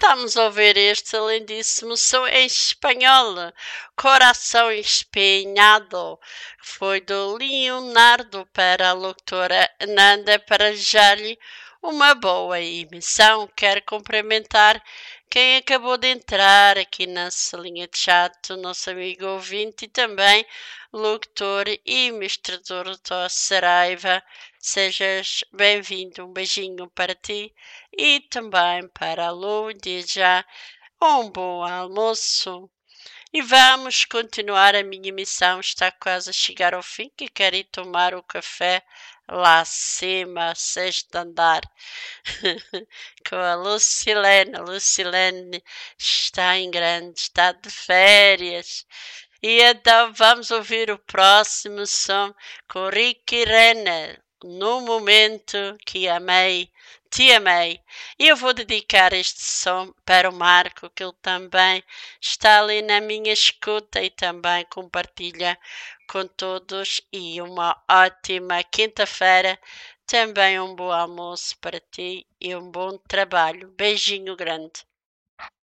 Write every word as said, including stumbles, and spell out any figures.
Vamos ouvir este lindíssimo som em espanhol, Coração Espinhado. Foi do Leonardo para a locutora Nanda. Para já-lhe uma boa emissão. Quero cumprimentar quem acabou de entrar aqui na salinha de chat, o nosso amigo ouvinte e também locutor e mestrador da Saraiva. Sejas bem-vindo, um beijinho para ti e também para a Lu. Desde já um bom almoço. E vamos continuar. A minha missão está quase a chegar ao fim, que quero ir tomar o café lá acima, sexto andar, com a Lucilene. A Lucilene está em grande, está de férias. E então vamos ouvir o próximo som com Ricky Renner, No Momento que Amei, Te Amei. E eu vou dedicar este som para o Marco, que ele também está ali na minha escuta e também compartilha com todos. E uma ótima quinta-feira, também um bom almoço para ti e um bom trabalho. Beijinho grande.